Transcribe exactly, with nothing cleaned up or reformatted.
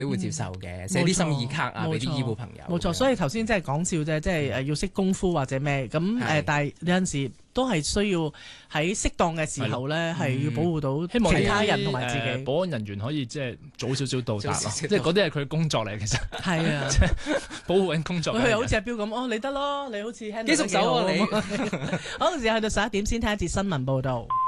都會接受嘅，寫啲心意卡啊，俾啲醫護朋友。 冇錯，所以頭先即係講笑啫，即係誒要識功夫或者咩咁誒，但係有陣時都係需要喺適當嘅時候咧，係要保護到其他人同埋自己。 保安人員可以即係早少少到達咯，即係嗰啲係佢工作嚟，其實係啊， 即係保護緊工作。 佢好似阿標咁，哦，你得咯，你好似 handle 得幾好。 幾熟手啊你？ 好，時間去到十一點，先睇一節新聞報導。